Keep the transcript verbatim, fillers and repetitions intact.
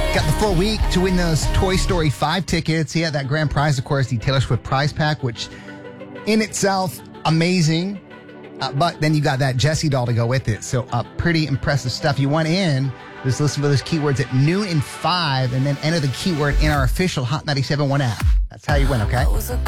Got the full week to win those Toy Story five tickets. Yeah, that grand prize, of course, the Taylor Swift prize pack, which in itself, amazing. Uh, but then you got that Jessie doll to go with it. So uh, pretty impressive stuff. You want in, just listen for those keywords at noon and five, and then enter the keyword in our official Hot ninety-seven point one app. That's how you win, okay?